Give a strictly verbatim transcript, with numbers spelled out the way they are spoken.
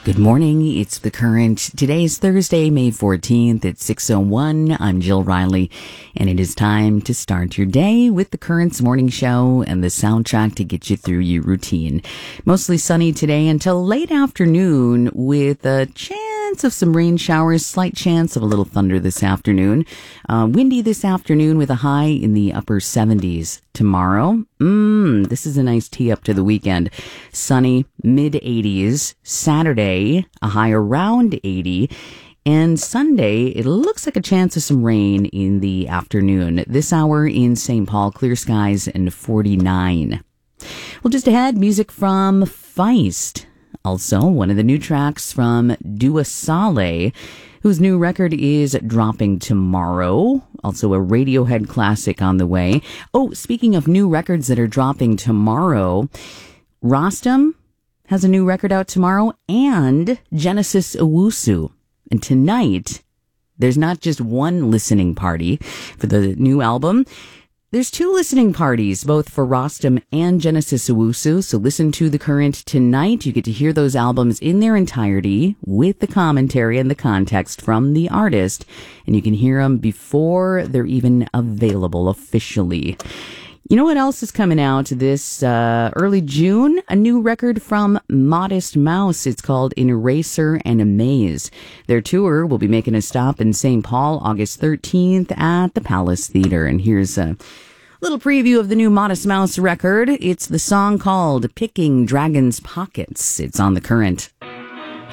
Good morning. It's The Current. Today is Thursday, May fourteenth at six oh one. I'm Jill Riley, and it is time to start your day with The Current's morning show and the soundtrack to get you through your routine. Mostly sunny today until late afternoon with a chance of some rain showers, slight chance of a little thunder this afternoon. Uh, windy this afternoon with a high in the upper seventies. Tomorrow, mmm, this is a nice tee up to the weekend. Sunny, mid eighties. Saturday, a high around eighty. And Sunday, it looks like a chance of some rain in the afternoon. This hour in Saint Paul, clear skies and forty-nine. Well, just ahead, music from Feist. Also, one of the new tracks from Dua Saleh, whose new record is dropping tomorrow. Also a Radiohead classic on the way. Oh, speaking of new records that are dropping tomorrow, Rostam has a new record out tomorrow, and Genesis Owusu. And tonight, there's not just one listening party for the new album. There's two listening parties, both for Rostam and Genesis Owusu. So listen to The Current tonight. You get to hear those albums in their entirety with the commentary and the context from the artist. And you can hear them before they're even available officially. You know what else is coming out this uh, early June? A new record from Modest Mouse. It's called An Eraser and a Maze. Their tour will be making a stop in Saint Paul August thirteenth at the Palace Theater. And here's a little preview of the new Modest Mouse record. It's the song called Picking Dragon's Pockets. It's on The Current.